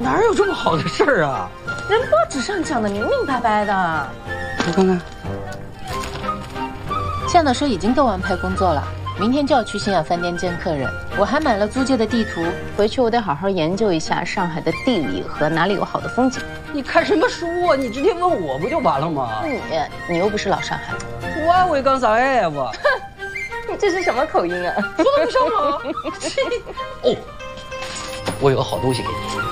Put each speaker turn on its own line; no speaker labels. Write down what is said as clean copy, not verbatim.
哪有这么好的事儿啊？
人报纸上讲的明明白白的。
我看看。
向导说已经都安排工作了，明天就要去新雅饭店见客人。我还买了租界的地图，回去我得好好研究一下上海的地理和哪里有好的风景。
你看什么书啊？你直接问我不就完了吗？
你又不是老上海，
我会讲上海话。
你这是什么口音啊？
说的不像吗？哦，我有个好东西给你。